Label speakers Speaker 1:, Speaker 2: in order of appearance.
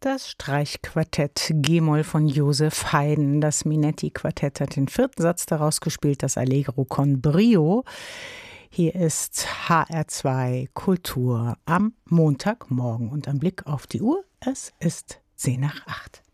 Speaker 1: Das Streichquartett G-Moll von Joseph Haydn. Das Minetti-Quartett hat den vierten Satz daraus gespielt, das Allegro con Brio. Hier ist HR2 Kultur am Montagmorgen und am Blick auf die Uhr, es ist 7:50.